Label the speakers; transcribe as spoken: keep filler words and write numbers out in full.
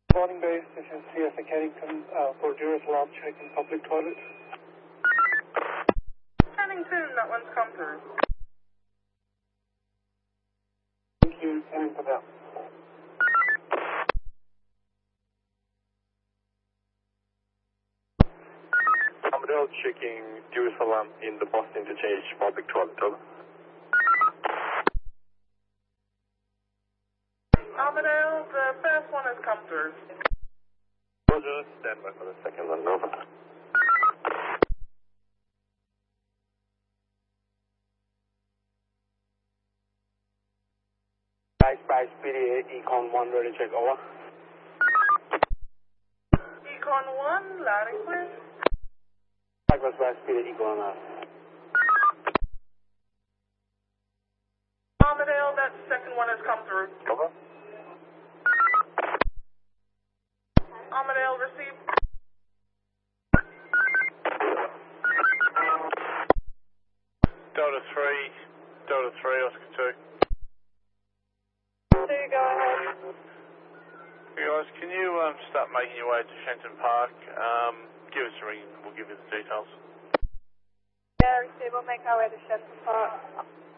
Speaker 1: Morning base, this is C S A Kennington uh, for Durus alarm check in public toilets.
Speaker 2: Kennington, that one's come through.
Speaker 1: Thank you, Kennington out.
Speaker 3: Armadale checking Durus alarm in the bus interchange public toilet, over.
Speaker 2: Armadale, the first one has come through.
Speaker 3: Roger, stand by for the second one, over.
Speaker 1: Ice Spice P D A, Econ one, ready to check, over.
Speaker 2: Econ one, loud and clear.
Speaker 1: Ice Spice P D A, Econ one.
Speaker 2: Armadale, that second one has come through.
Speaker 3: Over.
Speaker 2: Armadale, received.
Speaker 3: Delta three, Delta three, Oscar two.
Speaker 2: So you go ahead.
Speaker 3: Hey guys, can you um, start making your way to Shenton Park? Um, give us a ring and we'll give you the details.
Speaker 2: Yeah, receive. We'll make our way to Shenton Park.